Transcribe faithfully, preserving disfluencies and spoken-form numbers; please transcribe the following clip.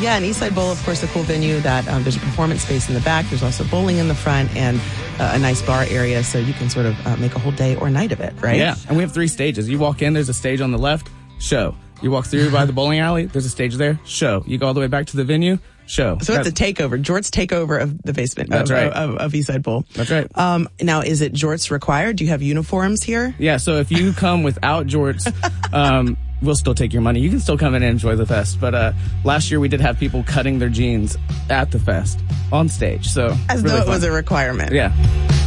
yeah, and Eastside Bowl, of course, a cool venue that um, there's a performance space in the back. There's also bowling in the front and uh, a nice bar area, so you can sort of uh, make a whole day or night of it, right? Yeah, and we have three stages. You walk in, there's a stage on the left, show. You walk through by the bowling alley, there's a stage there, show. You go all the way back to the venue, show. So it's a takeover, Jort's takeover of the basement That's of, right. of, of Eastside Bowl. That's right. Um, now, is it Jort's required? Do you have uniforms here? Yeah, so if you come without jorts, um, we'll still take your money. You can still come in and enjoy the fest. But uh, last year we did have people cutting their jeans at the fest on stage. So As really though it fun. was a requirement. Yeah.